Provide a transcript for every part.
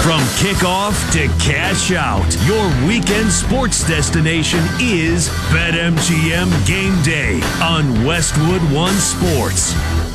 From kickoff to cash out, your weekend sports destination is BetMGM Game Day on Westwood One Sports.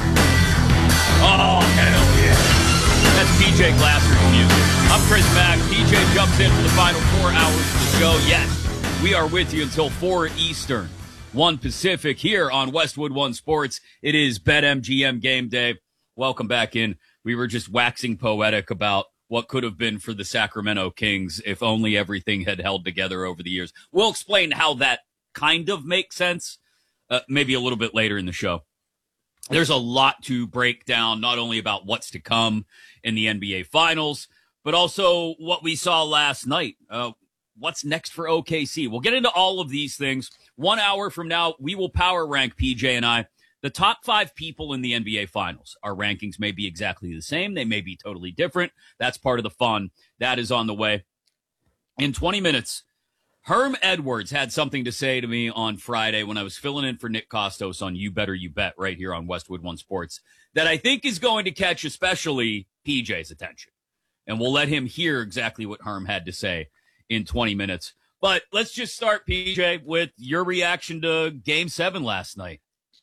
Oh, hell yeah. That's PJ Glasser's music. I'm Chris Mack. PJ jumps in for the final 4 hours of the show. Yes, we are with you until 4 Eastern, 1 Pacific here on Westwood One Sports. It is BetMGM Game Day. Welcome back in. We were just waxing poetic about what could have been for the Sacramento Kings if only everything had held together over the years. We'll explain how that kind of makes sense maybe a little bit later in the show. There's a lot to break down, not only about what's to come in the NBA Finals, but also what we saw last night. What's next for OKC? We'll get into all of these things. 1 hour from now, we will power rank, PJ and I, the top 5 people in the NBA Finals. Our rankings may be exactly the same. They may be totally different. That's part of the fun. That is on the way. In 20 minutes, Herm Edwards had something to say to me on Friday when I was filling in for Nick Kostos on You Better You Bet right here on Westwood One Sports that I think is going to catch especially PJ's attention. And we'll let him hear exactly what Herm had to say in 20 minutes. But let's just start, PJ, with your reaction to Game 7 last night.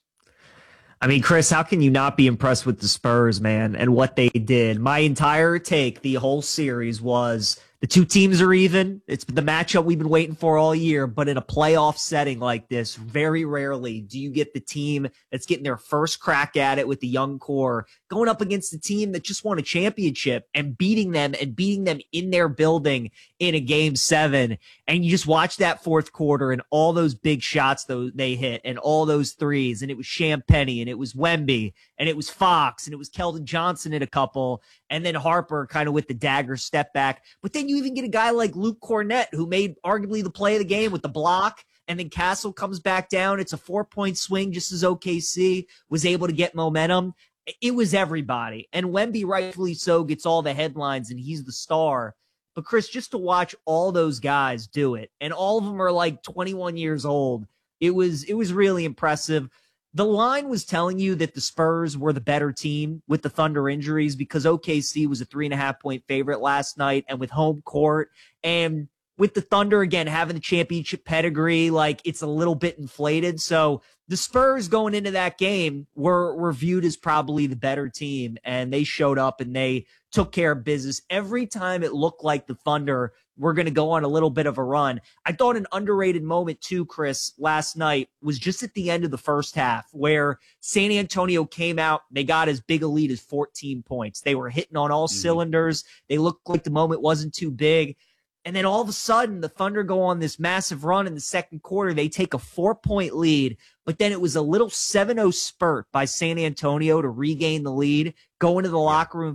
I mean, Chris, how can you not be impressed with the Spurs, man, and what they did? My entire take the whole series was the two teams are even. It's the matchup we've been waiting for all year, but in a playoff setting like this, very rarely do you get the team that's getting their first crack at it with the young core going up against a team that just won a championship and beating them in their building in a Game 7. And you just watch that fourth quarter and all those big shots they hit and all those threes. And it was Champagnie and it was Wemby and it was Fox and it was Keldon Johnson in a couple. And then Harper kind of with the dagger step back. But then you even get a guy like Luke Cornett who made arguably the play of the game with the block. And then Castle comes back down. It's a 4-point swing just as OKC was able to get momentum. It was everybody. And Wemby, rightfully so, gets all the headlines and he's the star. But Chris, just to watch all those guys do it, and all of them are like 21 years old, it was really impressive. The line was telling you that the Spurs were the better team with the Thunder injuries because OKC was a 3.5-point favorite last night and with home court. And with the Thunder, again, having the championship pedigree, like it's a little bit inflated. So the Spurs going into that game were viewed as probably the better team, and they showed up and they took care of business. Every time it looked like the Thunder were going to go on a little bit of a run. I thought an underrated moment too, Chris, last night was just at the end of the first half where San Antonio came out. They got as big a lead as 14 points. They were hitting on all cylinders. They looked like the moment wasn't too big. And then all of a sudden, the Thunder go on this massive run in the second quarter. They take a 4-point lead, but then it was a little 7-0 spurt by San Antonio to regain the lead, go into the locker room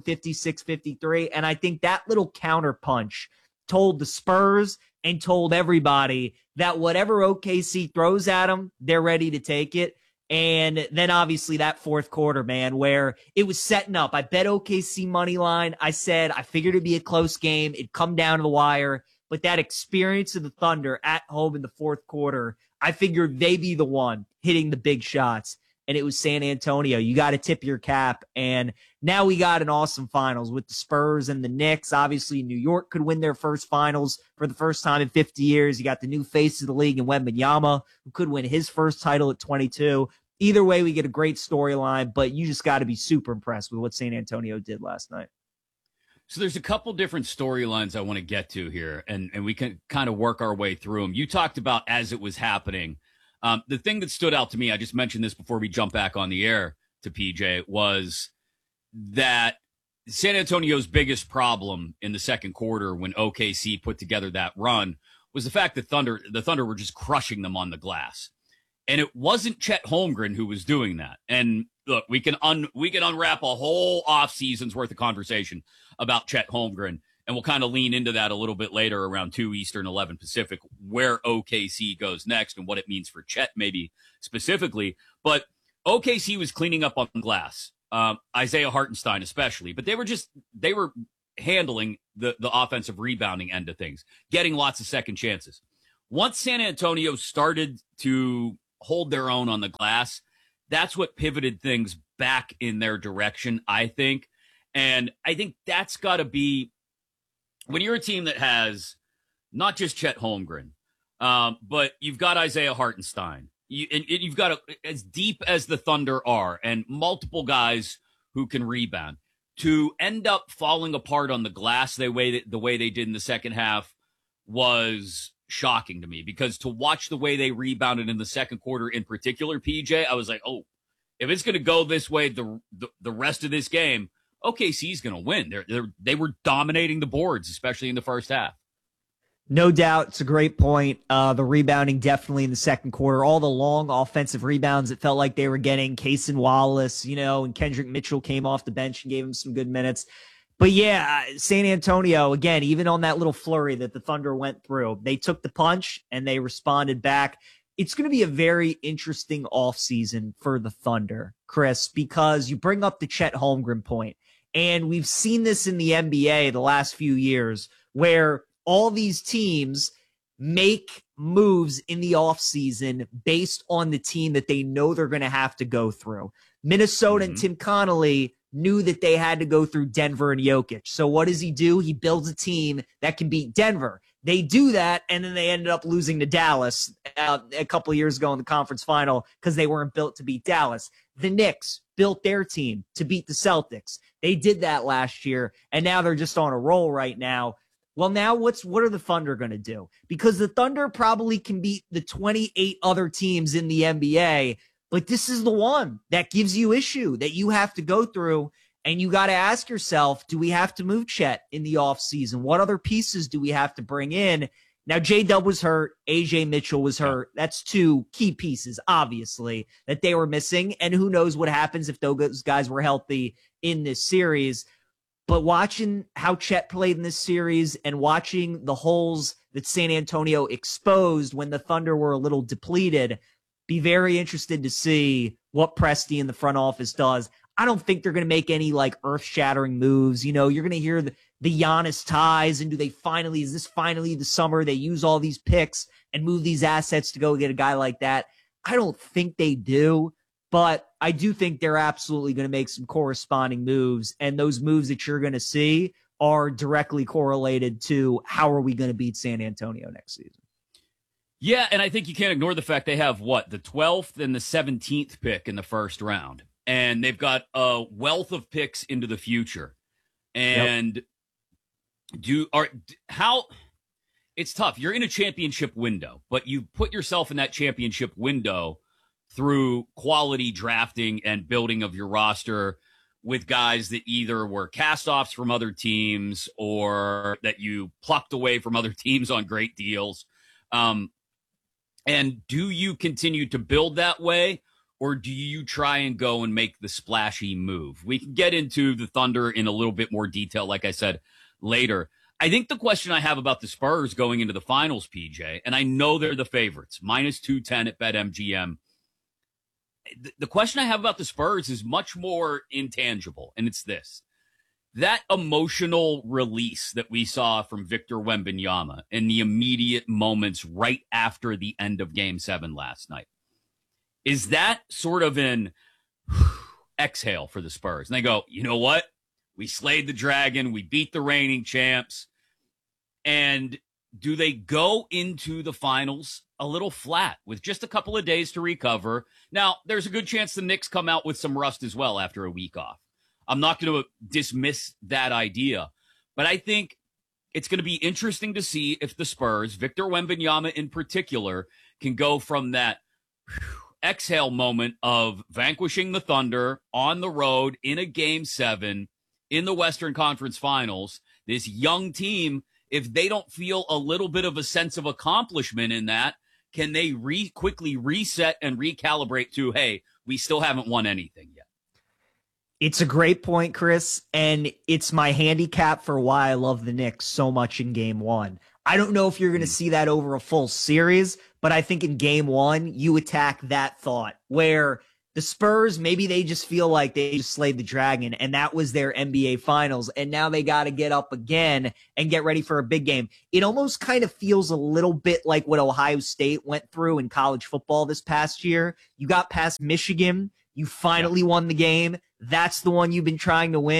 56-53. And I think that little counterpunch told the Spurs and told everybody that whatever OKC throws at them, they're ready to take it. And then obviously that fourth quarter, man, where it was setting up. I bet OKC money line. I said I figured it'd be a close game. It'd come down to the wire. But that experience of the Thunder at home in the fourth quarter, I figured they'd be the one hitting the big shots. And it was San Antonio. You got to tip your cap. And now we got an awesome finals with the Spurs and the Knicks. Obviously, New York could win their first finals for the first time in 50 years. You got the new face of the league in Wembanyama, who could win his first title at 22. Either way, we get a great storyline, but you just got to be super impressed with what San Antonio did last night. So there's a couple different storylines I want to get to here, and we can kind of work our way through them. You talked about as it was happening. The thing that stood out to me, I just mentioned this before we jump back on the air to PJ, was that San Antonio's biggest problem in the second quarter when OKC put together that run was the fact that the Thunder were just crushing them on the glass. And it wasn't Chet Holmgren who was doing that. And look, we can unwrap a whole off season's worth of conversation about Chet Holmgren. And we'll kind of lean into that a little bit later around 2 Eastern, 11 Pacific, where OKC goes next and what it means for Chet maybe specifically. But OKC was cleaning up on glass, Isaiah Hartenstein especially. But they were handling the offensive rebounding end of things, getting lots of second chances. Once San Antonio started to hold their own on the glass, that's what pivoted things back in their direction, I think. And I think that's got to be when you're a team that has not just Chet Holmgren, but you've got Isaiah Hartenstein, you've got as deep as the Thunder are, and multiple guys who can rebound, to end up falling apart on the glass the way they did in the second half was shocking to me, because to watch the way they rebounded in the second quarter in particular, PJ, I was like, oh, if it's going to go this way the rest of this game, OKC's going to win. They were dominating the boards, especially in the first half. No doubt. It's a great point. The rebounding definitely in the second quarter. All the long offensive rebounds, it felt like they were getting. Cason Wallace, and Kendrick Mitchell came off the bench and gave him some good minutes. But yeah, San Antonio, again, even on that little flurry that the Thunder went through, they took the punch and they responded back. It's going to be a very interesting offseason for the Thunder, Chris, because you bring up the Chet Holmgren point. And we've seen this in the NBA the last few years, where all these teams make moves in the offseason based on the team that they know they're going to have to go through. Minnesota and Tim Connolly knew that they had to go through Denver and Jokic. So what does he do? He builds a team that can beat Denver. They do that, and then they ended up losing to Dallas a couple of years ago in the conference final because they weren't built to beat Dallas. The Knicks built their team to beat the Celtics. They did that last year, and now they're just on a roll right now. Well, now what are the Thunder going to do? Because the Thunder probably can beat the 28 other teams in the NBA, but this is the one that gives you issue that you have to go through, and you got to ask yourself, do we have to move Chet in the offseason? What other pieces do we have to bring in? Now, J-Dub was hurt. AJ Mitchell was hurt. That's two key pieces, obviously, that they were missing, and who knows what happens if those guys were healthy in this series. But watching how Chet played in this series and watching the holes that San Antonio exposed when the Thunder were a little depleted, be very interested to see what Presti in the front office does. I don't think they're going to make any earth-shattering moves. You're going to hear the Giannis ties, and is this finally the summer they use all these picks and move these assets to go get a guy like that? I don't think they do. But I do think they're absolutely going to make some corresponding moves, and those moves that you're going to see are directly correlated to how are we going to beat San Antonio next season. Yeah, and I think you can't ignore the fact they have, the 12th and the 17th pick in the first round, and they've got a wealth of picks into the future. And it's tough. You're in a championship window, but you put yourself in that championship window through quality drafting and building of your roster with guys that either were cast-offs from other teams or that you plucked away from other teams on great deals. And do you continue to build that way, or do you try and go and make the splashy move? We can get into the Thunder in a little bit more detail, like I said, later. I think the question I have about the Spurs going into the finals, PJ, and I know they're the favorites, minus 210 at BetMGM. The question I have about the Spurs is much more intangible, and it's this. That emotional release that we saw from Victor Wembanyama in the immediate moments right after the end of Game 7 last night, is that sort of an exhale for the Spurs? And they go, you know what? We slayed the dragon. We beat the reigning champs. And do they go into the finals a little flat with just a couple of days to recover? Now, there's a good chance the Knicks come out with some rust as well after a week off. I'm not going to dismiss that idea, but I think it's going to be interesting to see if the Spurs, Victor Wembanyama in particular, can go from that exhale moment of vanquishing the Thunder on the road in a Game 7 in the Western Conference Finals, this young team, if they don't feel a little bit of a sense of accomplishment in that, can they quickly reset and recalibrate to, hey, we still haven't won anything yet? It's a great point, Chris, and it's my handicap for why I love the Knicks so much in Game 1. I don't know if you're going to see that over a full series, but I think in Game 1, you attack that thought where the Spurs, maybe they just feel like they just slayed the dragon, and that was their NBA Finals, and now they got to get up again and get ready for a big game. It almost kind of feels a little bit like what Ohio State went through in college football this past year. You got past Michigan. You finally won the game. That's the one you've been trying to win.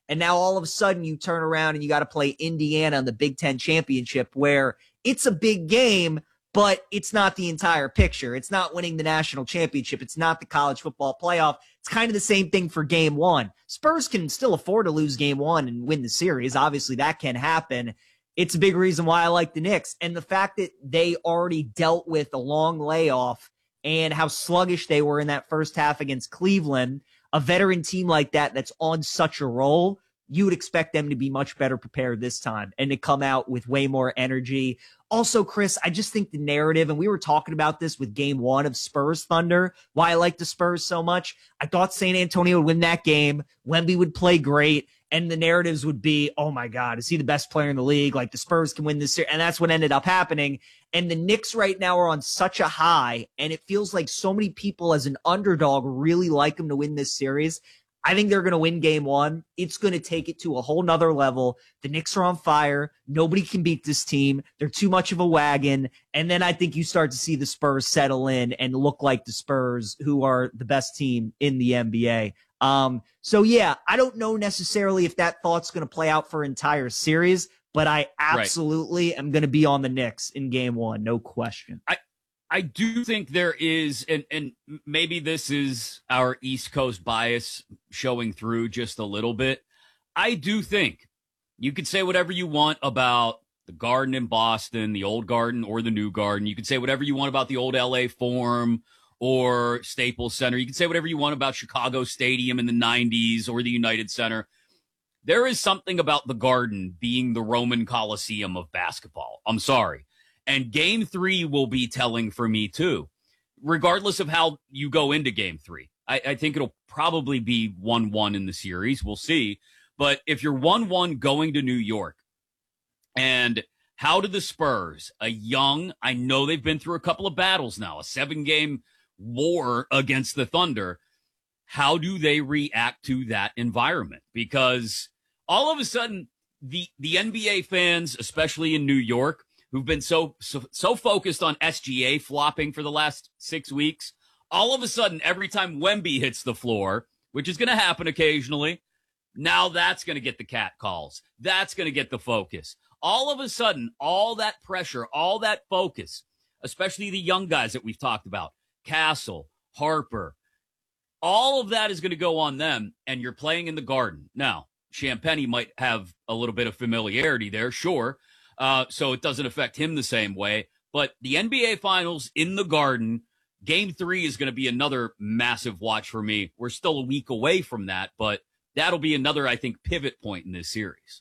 And now all of a sudden you turn around and you got to play Indiana in the Big Ten championship, where it's a big game, but it's not the entire picture. It's not winning the national championship. It's not the college football playoff. It's kind of the same thing for game one. Spurs can still afford to lose game one and win the series. Obviously, that can happen. It's a big reason why I like the Knicks. And the fact that they already dealt with a long layoff and how sluggish they were in that first half against Cleveland, a veteran team like that that's on such a roll, you would expect them to be much better prepared this time and to come out with way more energy. Also, Chris, I just think the narrative, and we were talking about this with game one of Spurs Thunder, why I like the Spurs so much. I thought San Antonio would win that game. Wemby would play great. And the narratives would be, oh my God, is he the best player in the league? Like the Spurs can win this series. And that's what ended up happening. And the Knicks right now are on such a high. And it feels like so many people as an underdog really like them to win this series. I think they're going to win game one. It's going to take it to a whole nother level. The Knicks are on fire. Nobody can beat this team. They're too much of a wagon. And then I think you start to see the Spurs settle in and look like the Spurs, who are the best team in the NBA. So yeah, I don't know necessarily if that thought's going to play out for entire series, but I absolutely am going to be on the Knicks in game one. No question. I do think there is, and maybe this is our East Coast bias showing through just a little bit. I do think you could say whatever you want about the Garden in Boston, the old Garden or the new Garden. You could say whatever you want about the old LA Forum or Staples Center. You can say whatever you want about Chicago Stadium in the 90s or the United Center. There is something about the Garden being the Roman Coliseum of basketball. I'm sorry. And game three will be telling for me too, regardless of how you go into game three. I think it'll probably be 1-1 in the series. We'll see. But if you're 1-1 going to New York, and how do the Spurs, I know they've been through a couple of battles now, a 7-game war against the Thunder. How do they react to that environment? Because all of a sudden, the NBA fans, especially in New York, who've been so focused on SGA flopping for the last 6 weeks, all of a sudden, every time Wemby hits the floor, which is going to happen occasionally, now that's going to get the cat calls. That's going to get the focus. All of a sudden, all that pressure, all that focus, especially the young guys that we've talked about, Castle, Harper, all of that is going to go on them, and you're playing in the Garden. Now, Champagnie might have a little bit of familiarity there, sure, so it doesn't affect him the same way. But the NBA Finals in the Garden, Game 3 is going to be another massive watch for me. We're still a week away from that, but that'll be another, I think, pivot point in this series.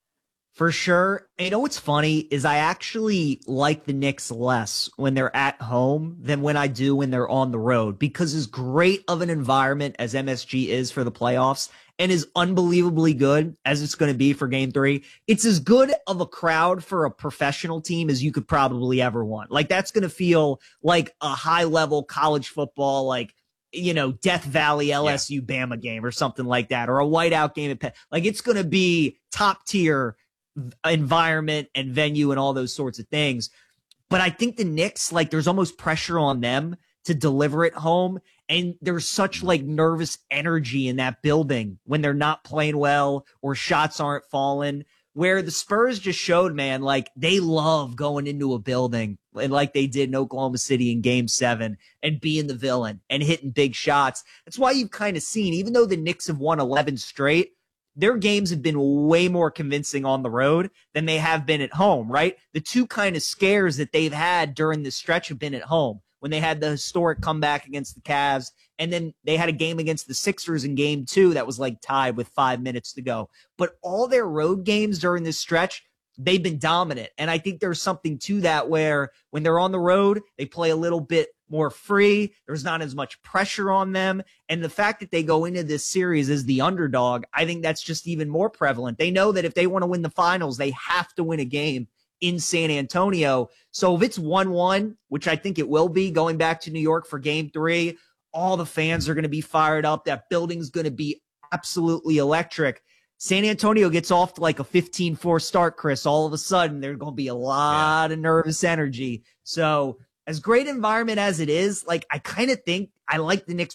For sure. You know what's funny is I actually like the Knicks less when they're at home than when I do when they're on the road, because as great of an environment as MSG is for the playoffs and as unbelievably good as it's going to be for game 3, it's as good of a crowd for a professional team as you could probably ever want. Like, that's going to feel like a high level college football, like, you know, Death Valley LSU Bama game or something like that, or a whiteout game at Penn. Like, it's going to be top tier environment and venue and all those sorts of things. But I think the Knicks, like, there's almost pressure on them to deliver at home. And there's such like nervous energy in that building when they're not playing well or shots aren't falling, where the Spurs just showed, man, like they love going into a building and like they did in Oklahoma City in game 7 and being the villain and hitting big shots. That's why you've kind of seen, even though the Knicks have won 11 straight, their games have been way more convincing on the road than they have been at home, right? The two kind of scares that they've had during this stretch have been at home, when they had the historic comeback against the Cavs, and then they had a game against the Sixers in game 2 that was like tied with 5 minutes to go. But all their road games during this stretch, they've been dominant. And I think there's something to that where when they're on the road, they play a little bit more free. There's not as much pressure on them. And the fact that they go into this series as the underdog, I think that's just even more prevalent. They know that if they want to win the finals, they have to win a game in San Antonio. So if it's 1-1, which I think it will be going back to New York for game 3, all the fans are going to be fired up. That building's going to be absolutely electric. San Antonio gets off to like a 15-4 start, Chris. All of a sudden, there's going to be a lot of nervous energy. So as great environment as it is, like I kind of think I like the Knicks